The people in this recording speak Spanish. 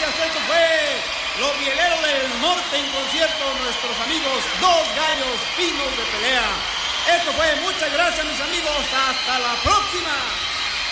gracias. Esto fue Los Bieleros del Norte en concierto, nuestros amigos Dos Gallos Finos de Pelea. Esto fue, muchas gracias mis amigos, hasta la próxima.